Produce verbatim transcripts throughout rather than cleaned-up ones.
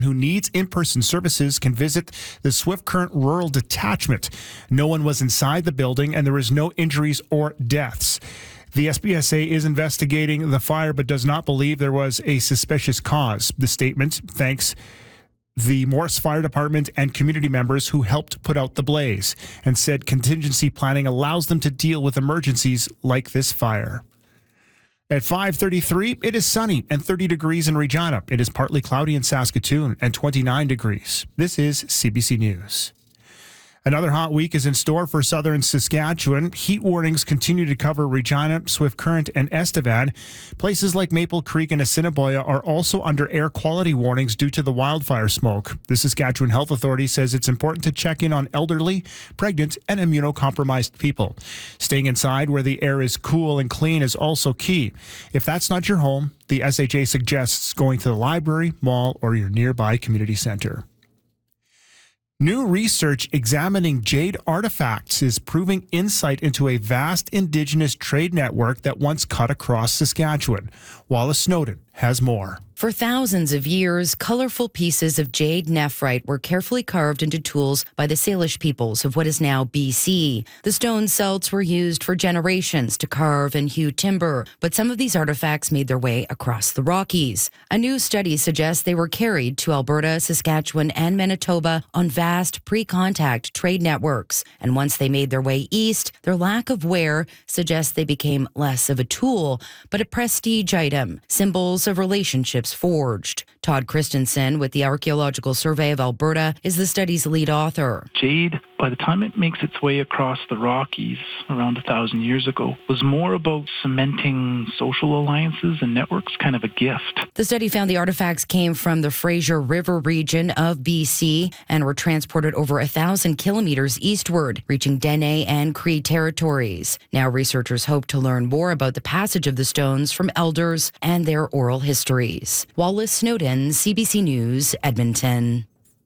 who needs in-person services can visit the Swift Current Rural Detachment. No one was inside the building, and there was no injuries or deaths. The S B S A is investigating the fire but does not believe there was a suspicious cause. The statement thanks the Morris Fire Department and community members who helped put out the blaze, and said contingency planning allows them to deal with emergencies like this fire. At five thirty-three, it is sunny and thirty degrees in Regina. It is partly cloudy in Saskatoon and twenty-nine degrees. This is C B C News. Another hot week is in store for southern Saskatchewan. Heat warnings continue to cover Regina, Swift Current, and Estevan. Places like Maple Creek and Assiniboia are also under air quality warnings due to the wildfire smoke. The Saskatchewan Health Authority says it's important to check in on elderly, pregnant, and immunocompromised people. Staying inside where the air is cool and clean is also key. If that's not your home, the S H A suggests going to the library, mall, or your nearby community center. New research examining jade artifacts is proving insight into a vast Indigenous trade network that once cut across Saskatchewan. Wallace Snowden has more. For thousands of years, colorful pieces of jade nephrite were carefully carved into tools by the Salish peoples of what is now B C. The stone celts were used for generations to carve and hew timber, but some of these artifacts made their way across the Rockies. A new study suggests they were carried to Alberta, Saskatchewan, and Manitoba on vast pre-contact trade networks. And once they made their way east, their lack of wear suggests they became less of a tool, but a prestige item, symbols of relationships forged. Todd Christensen with the Archaeological Survey of Alberta is the study's lead author. Jade, by the time it makes its way across the Rockies around a thousand years ago, was more about cementing social alliances and networks, kind of a gift. The study found the artifacts came from the Fraser River region of B C and were transported over a thousand kilometers eastward, reaching Dene and Cree territories. Now researchers hope to learn more about the passage of the stones from elders and their oral histories. Wallace Snowden, C B C News, Edmonton.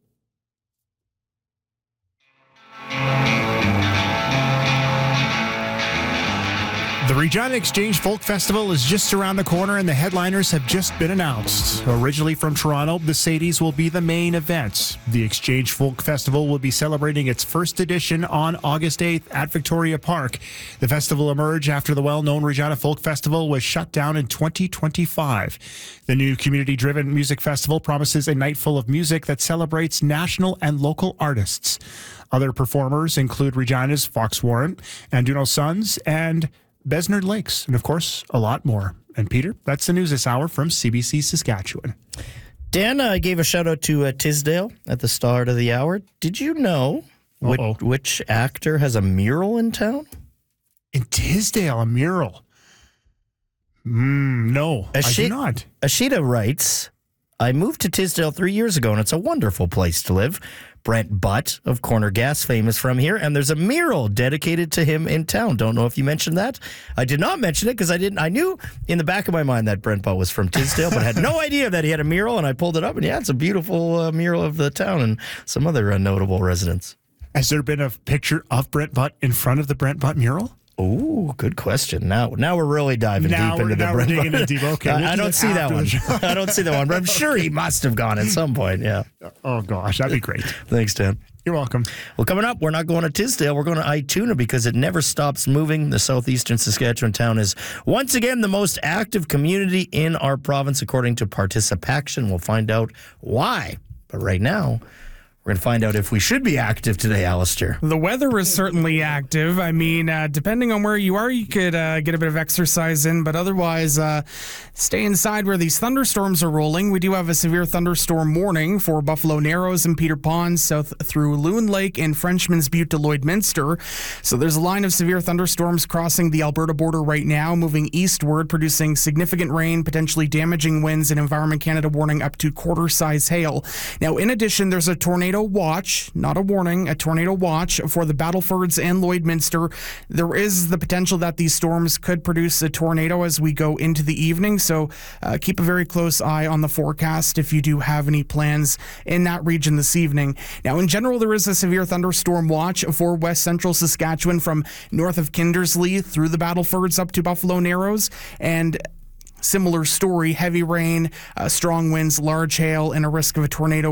The Regina Exchange Folk Festival is just around the corner, and the headliners have just been announced. Originally from Toronto, the Sadies will be the main event. The Exchange Folk Festival will be celebrating its first edition on August eighth at Victoria Park. The festival emerged after the well-known Regina Folk Festival was shut down in twenty twenty-five. The new community-driven music festival promises a night full of music that celebrates national and local artists. Other performers include Regina's Fox Warren, Anduno Sons, and Besnard Lakes, and of course, a lot more. And Peter, that's the news this hour from C B C Saskatchewan. Dan uh, gave a shout out to uh, Tisdale at the start of the hour. Did you know which, which actor has a mural in town? In Tisdale, a mural? Mm, no, Ashi- I do not. Ashita writes, I moved to Tisdale three years ago, and it's a wonderful place to live. Brent Butt of Corner Gas fame is from here, and there's a mural dedicated to him in town. Don't know if you mentioned that. I did not mention it because I didn't. I knew in the back of my mind that Brent Butt was from Tisdale, but I had no idea that he had a mural, and I pulled it up, and yeah, it's a beautiful uh, mural of the town and some other uh, notable residents. Has there been a picture of Brent Butt in front of the Brent Butt mural? Oh, good question. Now, now we're really diving now deep into the Brent digging Butt. Deep. Okay, I, we'll I do don't see that one. I don't see that one, but I'm sure he must have gone at some point. Yeah. Oh gosh, that'd be great. Thanks, Dan. You're welcome. Well, coming up, we're not going to Tisdale. We're going to Ituna because it never stops moving. The southeastern Saskatchewan town is once again the most active community in our province, according to Participaction. We'll find out why. But right now, we're going to find out if we should be active today, Alistair. The weather is certainly active. I mean, uh, depending on where you are, you could uh, get a bit of exercise in, but otherwise, uh, stay inside where these thunderstorms are rolling. We do have a severe thunderstorm warning for Buffalo Narrows and Peter Pond, south through Loon Lake and Frenchman's Butte to Lloydminster. So there's a line of severe thunderstorms crossing the Alberta border right now, moving eastward, producing significant rain, potentially damaging winds, and Environment Canada warning up to quarter-size hail. Now, in addition, there's a tornado watch, not a warning, a tornado watch for the Battlefords and Lloydminster. There is the potential that these storms could produce a tornado as we go into the evening, so uh, keep a very close eye on the forecast if you do have any plans in that region this evening. Now, in general, there is a severe thunderstorm watch for west central Saskatchewan from north of Kindersley through the Battlefords up to Buffalo Narrows, and similar story, heavy rain, uh, strong winds, large hail, and a risk of a tornado